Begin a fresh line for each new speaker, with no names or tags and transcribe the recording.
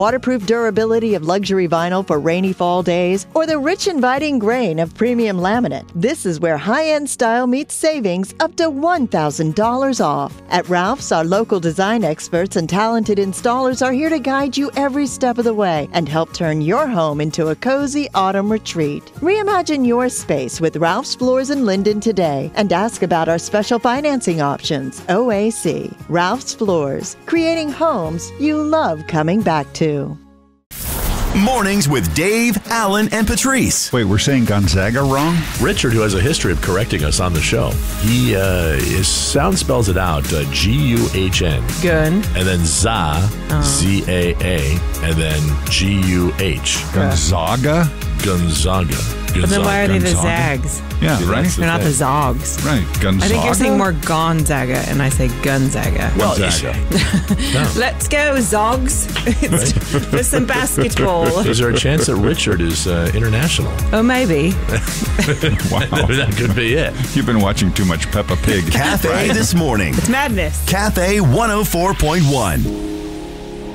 waterproof durability of luxury vinyl for rainy fall days, or the rich inviting grain of premium laminate, this is where high-end style meets savings up to $1,000 off. At Ralph's, our local design experts and talented installers are here to guide you every step of the way and help turn your home into a cozy autumn retreat. Reimagine your space with Ralph's Floors in Linden today and ask about our special financing options. OAC. Ralph's Floors. Creating homes you love coming back to.
Mornings with Dave, Alan, and Patrice.
Wait, we're saying Gonzaga wrong?
Richard, who has a history of correcting us on the show, his sound spells it out, G-U-H-N.
Gun.
And then Z-A-A, and then G-U-H.
Gonzaga?
Gonzaga.
But then why are they the
Gonzaga?
Zags?
Yeah,
See,
right.
They're not the Zogs.
Right, Gonzaga.
I think you're saying more Gonzaga, and I say Gonzaga.
Well,
Gonzaga.
no.
Let's go, Zogs. For some basketball.
Is there a chance that Richard is international?
Oh, maybe.
Wow.
That could be it.
You've been watching too much Peppa Pig.
Cafe this morning.
It's madness.
Cafe 104.1.